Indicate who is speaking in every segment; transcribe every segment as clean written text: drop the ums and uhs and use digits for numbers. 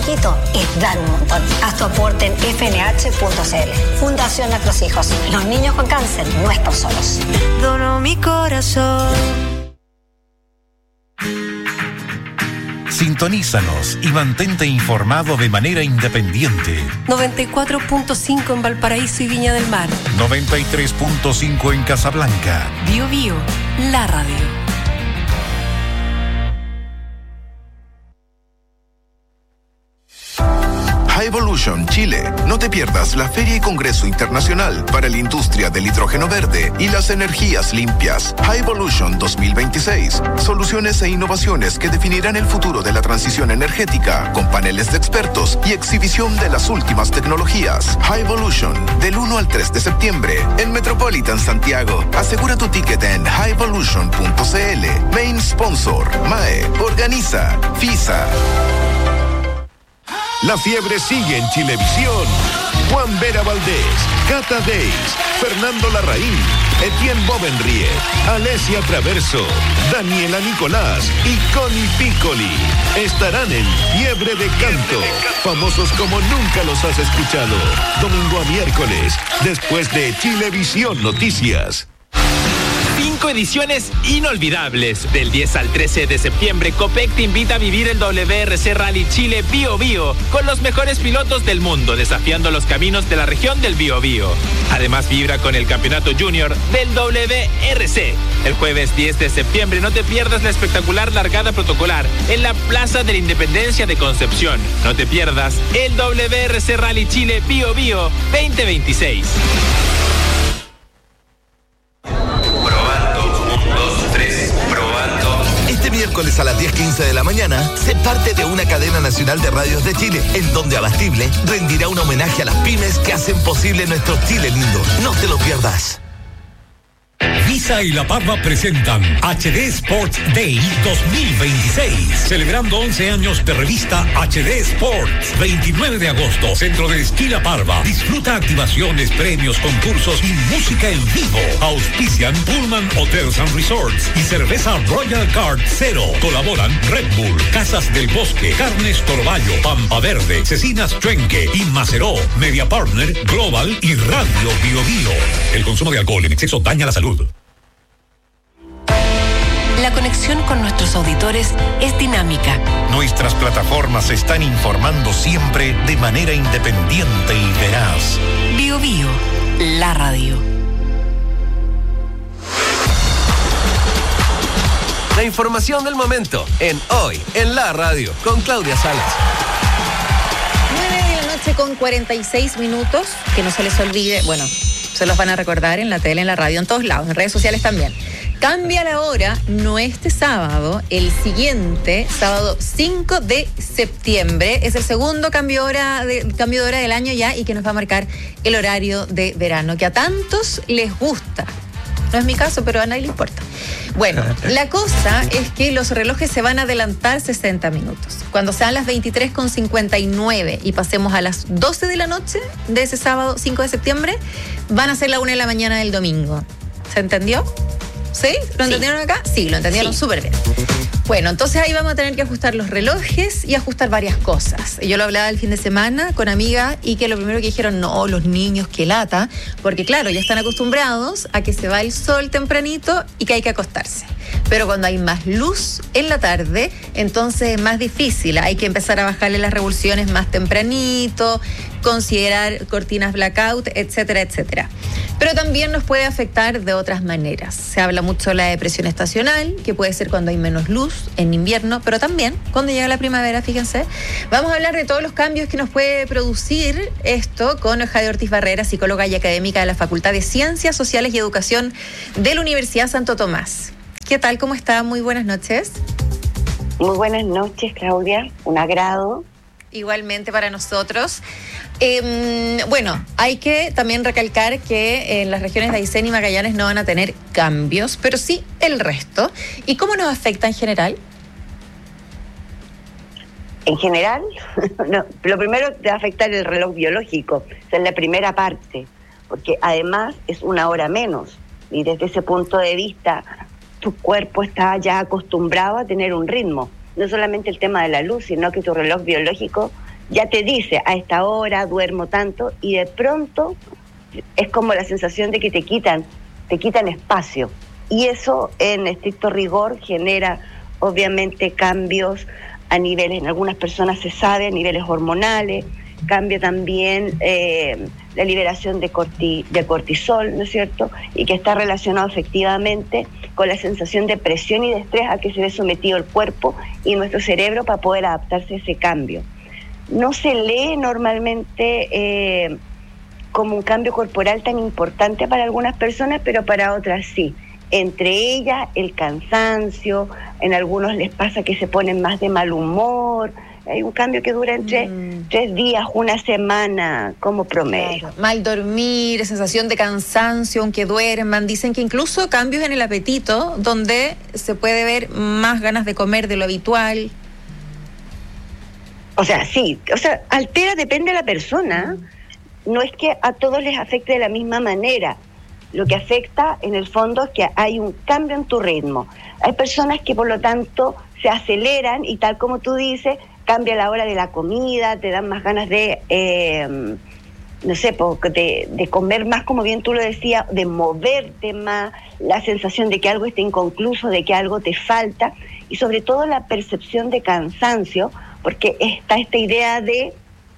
Speaker 1: poquito es dar un montón. Haz tu aporte en fnh.cl. Fundación Nuestros Hijos. Los niños con cáncer no están solos.
Speaker 2: Dono mi corazón.
Speaker 3: Sintonízanos y mantente informado de manera independiente.
Speaker 4: 94.5 en Valparaíso y Viña del Mar.
Speaker 3: 93.5 en Casablanca.
Speaker 4: Bio Bio, la radio.
Speaker 5: Evolution Chile. No te pierdas la Feria y Congreso Internacional para la Industria del Hidrógeno Verde y las Energías Limpias. Evolution 2026. Soluciones e innovaciones que definirán el futuro de la transición energética, con paneles de expertos y exhibición de las últimas tecnologías. Evolution, del 1 al 3 de septiembre, en Metropolitan Santiago. Asegura tu ticket en hievolution.cl. Main sponsor, MAE. Organiza, FISA.
Speaker 6: La fiebre sigue en Chilevisión. Juan Vera Valdés, Cata Deis, Fernando Larraín, Etienne Bovenriet, Alesia Traverso, Daniela Nicolás y Connie Piccoli estarán en Fiebre de Canto, famosos como nunca los has escuchado. Domingo a miércoles, después de Chilevisión Noticias.
Speaker 7: 5 ediciones inolvidables. Del 10 al 13 de septiembre, Copec te invita a vivir el WRC Rally Chile Bio Bio con los mejores pilotos del mundo, desafiando los caminos de la región del Biobío. Además, vibra con el campeonato junior del WRC. El jueves 10 de septiembre, no te pierdas la espectacular largada protocolar en la Plaza de la Independencia de Concepción. No te pierdas el WRC Rally Chile Bio Bio 2026.
Speaker 8: Miércoles a las 10:15 de la mañana, sé parte de una cadena nacional de radios de Chile, en donde Abastible rendirá un homenaje a las pymes que hacen posible nuestro Chile lindo. No te lo pierdas.
Speaker 9: Visa y La Parva presentan HD Sports Day 2026, celebrando 11 años de revista HD Sports. 29 de agosto, Centro de Esquí La Parva. Disfruta activaciones, premios, concursos y música en vivo. Auspician Pullman Hotels and Resorts y cerveza Royal Card Cero. Colaboran Red Bull, Casas del Bosque, Carnes Torballo, Pampa Verde, Cecinas Trenque y Maceró. Media Partner, Global y Radio Bio Bio. El consumo de alcohol en exceso daña la salud.
Speaker 4: La conexión con nuestros auditores es dinámica.
Speaker 3: Nuestras plataformas están informando siempre de manera independiente y veraz.
Speaker 4: Bio Bio, la radio.
Speaker 10: La información del momento en Hoy en la Radio con Claudia Salas.
Speaker 11: 9 de la noche con 46 minutos. Que no se les olvide, bueno, se los van a recordar en la tele, en la radio, en todos lados, en redes sociales también. Cambia la hora, no este sábado, el siguiente, sábado 5 de septiembre. Es el segundo cambio de hora del año ya y que nos va a marcar el horario de verano, que a tantos les gusta. No es mi caso, pero a nadie le importa. Bueno, la cosa es que los relojes se van a adelantar 60 minutos. Cuando sean las 23:59 y pasemos a las 12 de la noche de ese sábado 5 de septiembre, van a ser la 1 de la mañana del domingo. ¿Se entendió? ¿Sí? ¿Lo entendieron acá? Sí, lo entendieron súper bien. Bueno, entonces ahí vamos a tener que ajustar los relojes y ajustar varias cosas. Yo lo hablaba el fin de semana con amigas y que lo primero que dijeron, no, los niños, qué lata, porque claro, ya están acostumbrados a que se va el sol tempranito y que hay que acostarse. Pero cuando hay más luz en la tarde, entonces es más difícil. Hay que empezar a bajarle las revoluciones más tempranito, considerar cortinas blackout, etcétera, etcétera. Pero también nos puede afectar de otras maneras. Se habla mucho de la depresión estacional, que puede ser cuando hay menos luz en invierno, pero también cuando llega la primavera, fíjense. Vamos a hablar de todos los cambios que nos puede producir esto con Jade Ortiz Barrera, psicóloga y académica de la Facultad de Ciencias Sociales y Educación de la Universidad Santo Tomás. ¿Qué tal? ¿Cómo está? Muy buenas noches.
Speaker 12: Muy buenas noches, Claudia. Un agrado.
Speaker 11: Igualmente para nosotros. Bueno, hay que también recalcar que en las regiones de Aysén y Magallanes no van a tener cambios, pero sí el resto. ¿Y cómo nos afecta en general?
Speaker 12: En general, no, lo primero te va a afectar el reloj biológico, esa es la primera parte, porque además es una hora menos, y desde ese punto de vista tu cuerpo está ya acostumbrado a tener un ritmo. No solamente el tema de la luz, sino que tu reloj biológico ya te dice, a esta hora duermo tanto, y de pronto es como la sensación de que te quitan espacio. Y eso, en estricto rigor, genera obviamente cambios a niveles, en algunas personas se sabe, a niveles hormonales, cambia también la liberación de cortisol, ¿no es cierto? Y que está relacionado efectivamente con la sensación de presión y de estrés a que se ve sometido el cuerpo y nuestro cerebro para poder adaptarse a ese cambio. No se lee normalmente como un cambio corporal tan importante para algunas personas, pero para otras sí. Entre ellas el cansancio, en algunos les pasa que se ponen más de mal humor. Hay un cambio que dura entre 3 días, una semana como promedio.
Speaker 11: Claro. Mal dormir, sensación de cansancio aunque duerman. Dicen que incluso cambios en el apetito, donde se puede ver más ganas de comer de lo habitual.
Speaker 12: O sea, sí, altera, depende de la persona. No es que a todos les afecte de la misma manera. Lo que afecta en el fondo es que hay un cambio en tu ritmo. Hay personas que por lo tanto se aceleran y tal como tú dices, cambia la hora de la comida, te dan más ganas de, de comer más, como bien tú lo decías, de moverte más, la sensación de que algo está inconcluso, de que algo te falta, y sobre todo la percepción de cansancio, porque está esta idea de,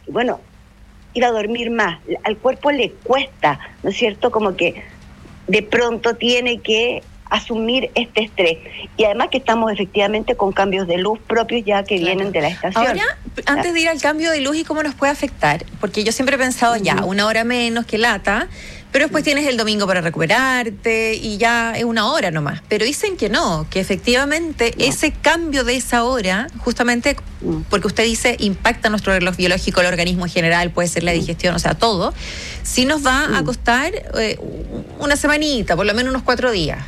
Speaker 12: ir a dormir más. Al cuerpo le cuesta, ¿no es cierto? Como que de pronto tiene que asumir este estrés. Y además que estamos efectivamente con cambios de luz propios ya que vienen de la estación.
Speaker 11: Ahora, antes de ir al cambio de luz y cómo nos puede afectar, porque yo siempre he pensado ya, 1 hora menos, que lata, pero después tienes el domingo para recuperarte y ya es 1 hora nomás. Pero dicen que no, que efectivamente ese cambio de esa hora, justamente porque usted dice impacta nuestro reloj biológico, el organismo en general, puede ser la digestión, o sea, todo, sí nos va a costar una semanita, por lo menos unos 4 días.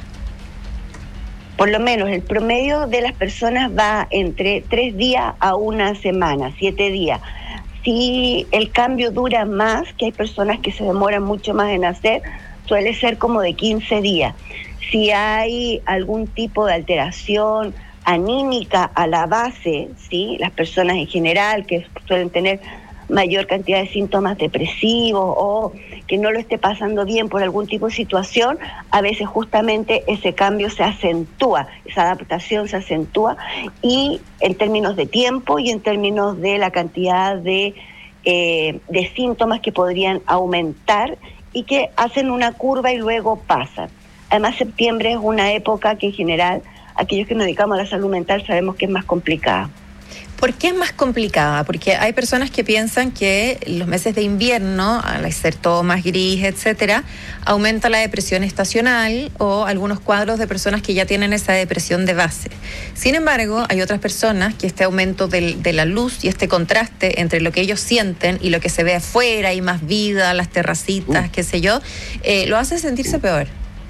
Speaker 12: Por lo menos el promedio de las personas va entre 3 días a 1 semana, 7 días. Si el cambio dura más, que hay personas que se demoran mucho más en hacer, suele ser como de 15 días. Si hay algún tipo de alteración anímica a la base, ¿sí? Las personas en general que suelen tener mayor cantidad de síntomas depresivos o que no lo esté pasando bien por algún tipo de situación, a veces justamente ese cambio se acentúa, esa adaptación se acentúa, y en términos de tiempo y en términos de la cantidad de síntomas que podrían aumentar y que hacen una curva y luego pasan. Además, septiembre es una época que en general aquellos que nos dedicamos a la salud mental sabemos que es más complicada.
Speaker 11: ¿Por qué es más complicada? Porque hay personas que piensan que los meses de invierno, al ser todo más gris, etcétera, aumenta la depresión estacional o algunos cuadros de personas que ya tienen esa depresión de base. Sin embargo, hay otras personas que este aumento de la luz y este contraste entre lo que ellos sienten y lo que se ve afuera, hay más vida, las terracitas, qué sé yo, lo hace sentirse peor.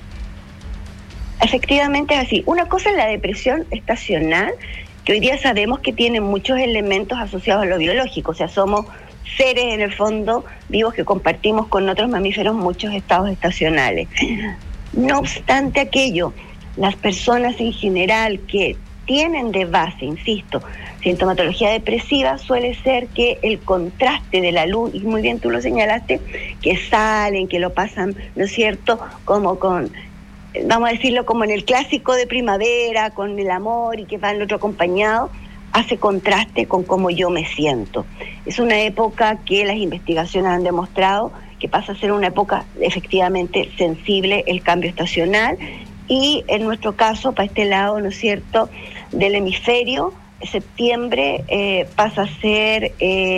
Speaker 12: Efectivamente es así. Una cosa es la depresión estacional, que hoy día sabemos que tiene muchos elementos asociados a lo biológico, o sea, somos seres en el fondo vivos que compartimos con otros mamíferos muchos estados estacionales. No obstante aquello, las personas en general que tienen de base, insisto, sintomatología depresiva, suele ser que el contraste de la luz, y muy bien tú lo señalaste, que salen, que lo pasan, ¿no es cierto?, como con, vamos a decirlo, como en el clásico de primavera, con el amor y que va el otro acompañado, hace contraste con cómo yo me siento. Es una época que las investigaciones han demostrado que pasa a ser una época efectivamente sensible, el cambio estacional, y en nuestro caso, para este lado, ¿no es cierto?, del hemisferio, septiembre pasa a ser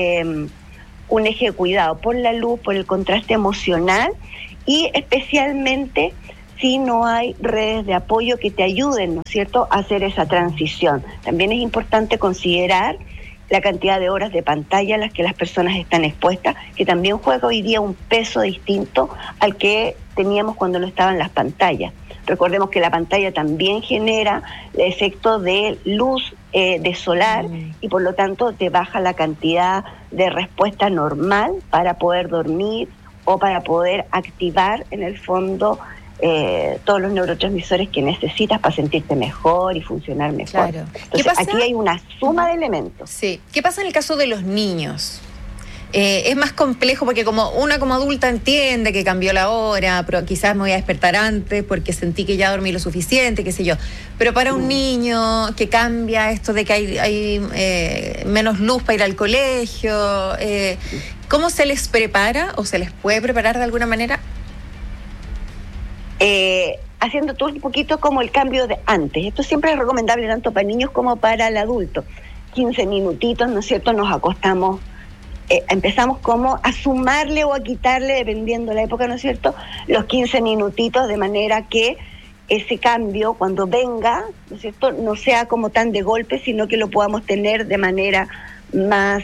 Speaker 12: un eje de cuidado por la luz, por el contraste emocional, y especialmente si no hay redes de apoyo que te ayuden, ¿no es cierto?, a hacer esa transición. También es importante considerar la cantidad de horas de pantalla a las que las personas están expuestas, que también juega hoy día un peso distinto al que teníamos cuando no estaban las pantallas. Recordemos que la pantalla también genera el efecto de luz de solar y por lo tanto te baja la cantidad de respuesta normal para poder dormir o para poder activar en el fondo todos los neurotransmisores que necesitas para sentirte mejor y funcionar mejor.
Speaker 11: Claro.
Speaker 12: Entonces, aquí hay una suma de elementos.
Speaker 11: Sí. ¿Qué pasa en el caso de los niños? Es más complejo porque como adulta entiende que cambió la hora, pero quizás me voy a despertar antes porque sentí que ya dormí lo suficiente, qué sé yo. Pero para un niño que cambia esto de que hay menos luz para ir al colegio, ¿cómo se les prepara o se les puede preparar de alguna manera?
Speaker 12: Haciendo todo un poquito como el cambio de antes. Esto siempre es recomendable tanto para niños como para el adulto. 15 minutitos, ¿no es cierto? Nos acostamos. Empezamos como a sumarle o a quitarle, dependiendo de la época, ¿no es cierto?, los 15 minutitos, de manera que ese cambio, cuando venga, ¿no es cierto?, no sea como tan de golpe, sino que lo podamos tener de manera más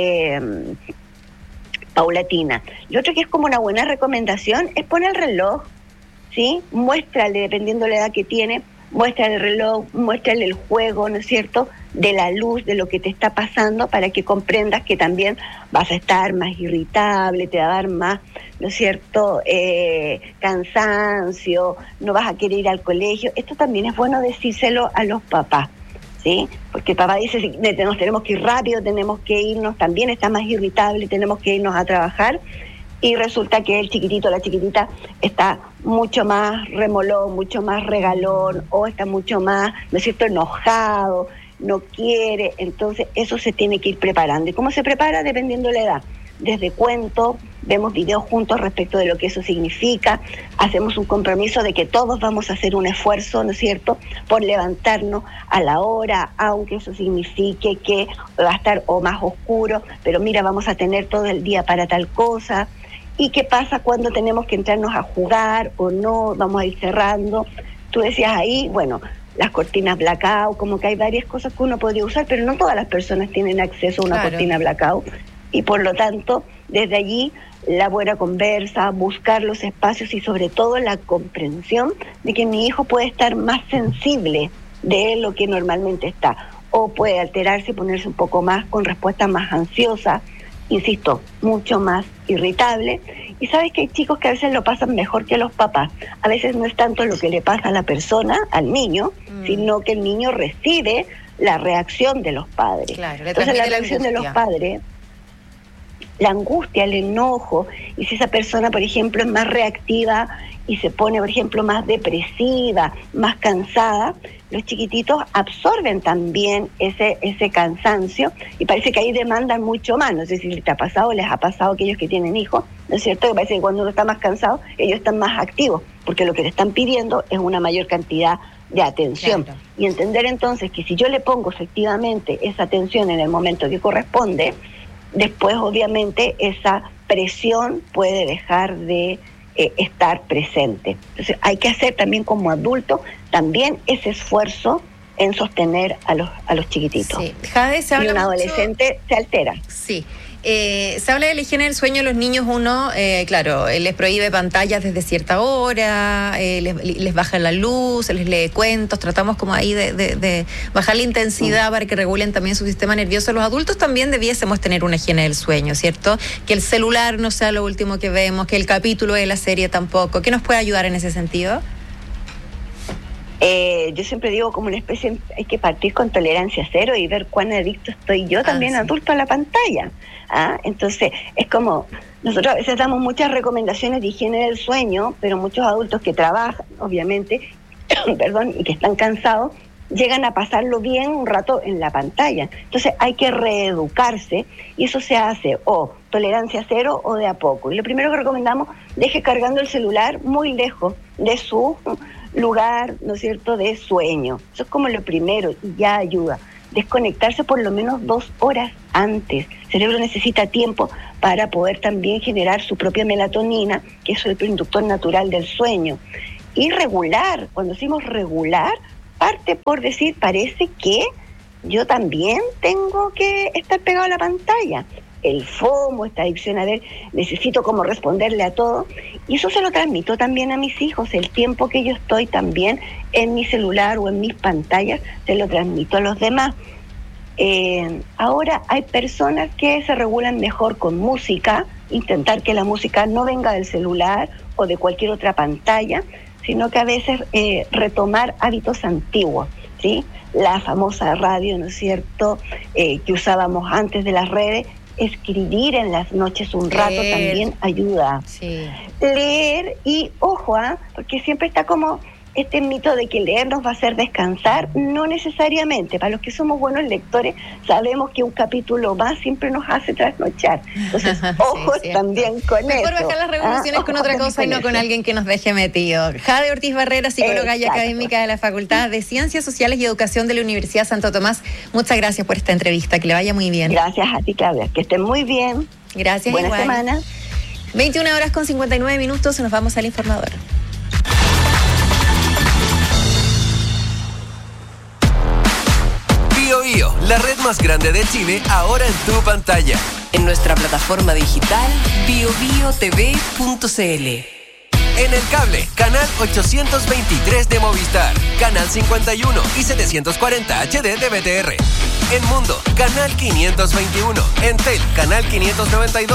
Speaker 12: paulatina. Lo otro que es como una buena recomendación es poner el reloj, ¿sí? Muéstrale, dependiendo de la edad que tiene, muéstrale el reloj, muéstrale el juego, ¿no es cierto?, de la luz, de lo que te está pasando, para que comprendas que también vas a estar más irritable, te va a dar más, ¿no es cierto?, cansancio, no vas a querer ir al colegio. Esto también es bueno decírselo a los papás, ¿sí? Porque el papá dice, nos tenemos que ir rápido, tenemos que irnos, también está más irritable, tenemos que irnos a trabajar. Y resulta que el chiquitito, la chiquitita, está mucho más remolón, mucho más regalón, o está mucho más, ¿no es cierto?, enojado, no quiere. Entonces eso se tiene que ir preparando. ¿Y cómo se prepara? Dependiendo de la edad. Desde cuento, vemos videos juntos respecto de lo que eso significa, hacemos un compromiso de que todos vamos a hacer un esfuerzo, ¿no es cierto?, por levantarnos a la hora, aunque eso signifique que va a estar o más oscuro, pero mira, vamos a tener todo el día para tal cosa. ¿Y qué pasa cuando tenemos que entrarnos a jugar o no? Vamos a ir cerrando. Tú decías ahí, bueno, las cortinas blackout, como que hay varias cosas que uno podría usar, pero no todas las personas tienen acceso a una cortina blackout. Y por lo tanto, desde allí, la buena conversa, buscar los espacios y sobre todo la comprensión de que mi hijo puede estar más sensible de lo que normalmente está, o puede alterarse y ponerse un poco más con respuestas más ansiosas, insisto, mucho más irritable. Y sabes que hay chicos que a veces lo pasan mejor que los papás. A veces no es tanto lo que le pasa a la persona, al niño, sino que el niño recibe la reacción de los padres.
Speaker 11: Claro,
Speaker 12: entonces la reacción de los padres, la angustia, el enojo, y si esa persona, por ejemplo, es más reactiva y se pone, por ejemplo, más depresiva, más cansada, los chiquititos absorben también ese cansancio y parece que ahí demandan mucho más. No sé si te ha pasado o les ha pasado a aquellos que tienen hijos, ¿no es cierto?, que parece que cuando uno está más cansado, ellos están más activos, porque lo que le están pidiendo es una mayor cantidad de atención. Claro. Y entender entonces que si yo le pongo efectivamente esa atención en el momento que corresponde, después obviamente esa presión puede dejar de estar presente. Entonces hay que hacer también como adulto también ese esfuerzo en sostener a los chiquititos.
Speaker 11: Sí. Jade, se habla
Speaker 12: y un adolescente se altera.
Speaker 11: Sí. Se habla de la higiene del sueño. Los niños, uno, claro, les prohíbe pantallas desde cierta hora, les baja la luz, les lee cuentos, tratamos como ahí de bajar la intensidad para que regulen también su sistema nervioso. Los adultos también debiésemos tener una higiene del sueño, ¿cierto? Que el celular no sea lo último que vemos, que el capítulo de la serie tampoco. ¿Qué nos puede ayudar en ese sentido?
Speaker 12: Yo siempre digo, como una especie, hay que partir con tolerancia cero y ver cuán adicto estoy yo también adulto a la pantalla. Entonces es como, nosotros a veces damos muchas recomendaciones de higiene del sueño, pero muchos adultos que trabajan, obviamente, perdón, y que están cansados, llegan a pasarlo bien un rato en la pantalla. Entonces hay que reeducarse y eso se hace o tolerancia cero o de a poco. Y lo primero que recomendamos, deje cargando el celular muy lejos de su lugar, ¿no es cierto?, de sueño. Eso es como lo primero y ya ayuda. Desconectarse por lo menos 2 horas antes. El cerebro necesita tiempo para poder también generar su propia melatonina, que es el inductor natural del sueño. Y regular, cuando decimos regular, parte por decir, parece que yo también tengo que estar pegado a la pantalla. El FOMO, esta adicción a ver, necesito como responderle a todo. Y eso se lo transmito también a mis hijos. El tiempo que yo estoy también en mi celular o en mis pantallas, se lo transmito a los demás. Ahora hay personas que se regulan mejor con música, intentar que la música no venga del celular o de cualquier otra pantalla, sino que a veces retomar hábitos antiguos, ¿sí? La famosa radio, ¿no es cierto?, que usábamos antes de las redes. Escribir en las noches un rato también ayuda.
Speaker 11: Sí.
Speaker 12: Leer y, ojo, porque siempre está como este mito de que leer nos va a hacer descansar. No necesariamente. Para los que somos buenos lectores, sabemos que un capítulo más siempre nos hace trasnochar. Entonces, ojo también con eso.
Speaker 11: Mejor bajar las revoluciones con otra cosa y no con alguien que nos deje metido. Jade Ortiz Barrera, psicóloga y académica de la Facultad de Ciencias Sociales y Educación de la Universidad Santo Tomás. Muchas gracias por esta entrevista. Que le vaya muy bien.
Speaker 12: Gracias a ti, Claudia. Que estén muy bien.
Speaker 11: Gracias.
Speaker 12: Buena
Speaker 11: igual.
Speaker 12: semana.
Speaker 11: 21:59. Nos vamos al informador.
Speaker 10: BioBio, la red más grande de Chile, ahora en tu pantalla.
Speaker 4: En nuestra plataforma digital biobiotv.cl.
Speaker 10: En el cable, canal 823 de Movistar, canal 51 y 740 HD de BTR. En Mundo, canal 521. En Tel, canal 592.